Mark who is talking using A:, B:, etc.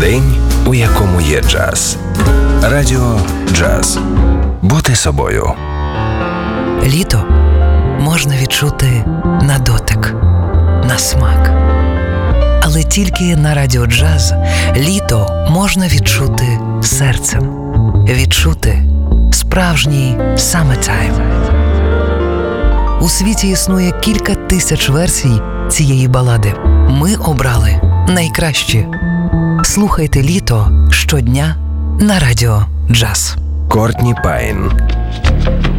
A: День, у якому є джаз. Радіо Джаз. Бути собою.
B: Літо можна відчути на дотик, на смак. Але тільки на Радіо Джаз літо можна відчути серцем. Відчути справжній summertime. У світі існує кілька тисяч версій цієї балади. Ми обрали найкращі. Слухайте літо щодня на Радіо Джаз.
A: Кортні Пайн.